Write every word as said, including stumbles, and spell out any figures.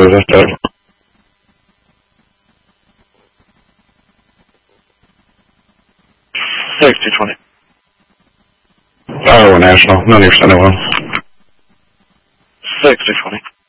was this day? sixty twenty. Iowa National, ninety percent of one. sixty twenty.